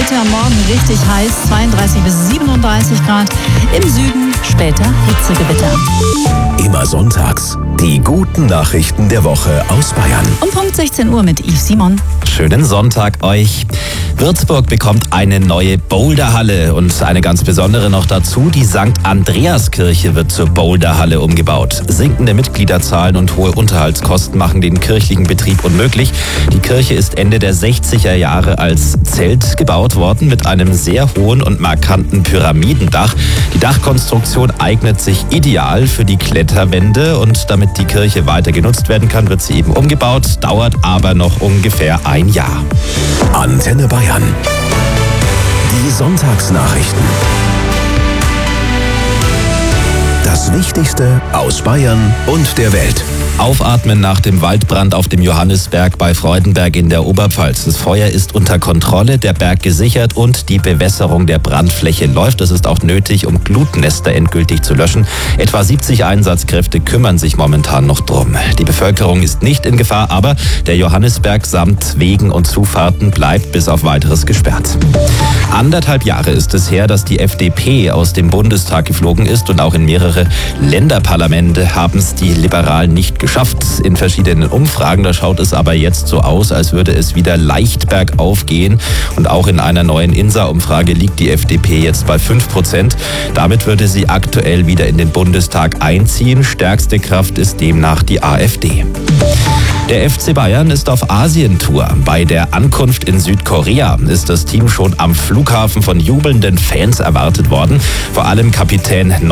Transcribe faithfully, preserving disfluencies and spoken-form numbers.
Heute am Morgen richtig heiß, zweiunddreißig bis siebenunddreißig Grad. Im Süden später Hitzegewitter. Immer sonntags die guten Nachrichten der Woche aus Bayern. Um Punkt sechzehn Uhr mit Yves Simon. Schönen Sonntag euch. Würzburg bekommt eine neue Boulderhalle und eine ganz besondere noch dazu. Die Sankt Andreaskirche wird zur Boulderhalle umgebaut. Sinkende Mitgliederzahlen und hohe Unterhaltskosten machen den kirchlichen Betrieb unmöglich. Die Kirche ist Ende der sechziger Jahre als Zelt gebaut worden mit einem sehr hohen und markanten Pyramidendach. Die Dachkonstruktion eignet sich ideal für die Kletterwände und damit die Kirche weiter genutzt werden kann, wird sie eben umgebaut, dauert aber noch ungefähr ein Jahr. Antenne Bayern. Die Sonntagsnachrichten. Das Wichtigste aus Bayern und der Welt. Aufatmen nach dem Waldbrand auf dem Johannisberg bei Freudenberg in der Oberpfalz. Das Feuer ist unter Kontrolle, der Berg gesichert und die Bewässerung der Brandfläche läuft. Das ist auch nötig, um Glutnester endgültig zu löschen. Etwa siebzig Einsatzkräfte kümmern sich momentan noch drum. Die Bevölkerung ist nicht in Gefahr, aber der Johannisberg samt Wegen und Zufahrten bleibt bis auf Weiteres gesperrt. Anderthalb Jahre ist es her, dass die F D P aus dem Bundestag geflogen ist und auch in mehrere Länderparlamente haben es die Liberalen nicht geschafft. In verschiedenen Umfragen, da schaut es aber jetzt so aus, als würde es wieder leicht bergauf gehen. Und auch in einer neuen I N S A-Umfrage liegt die F D P jetzt bei fünf Prozent. Damit würde sie aktuell wieder in den Bundestag einziehen. Stärkste Kraft ist demnach die AfD. Der F C Bayern ist auf Asientour. Bei der Ankunft in Südkorea ist das Team schon am Flughafen von jubelnden Fans erwartet worden. Vor allem Kapitän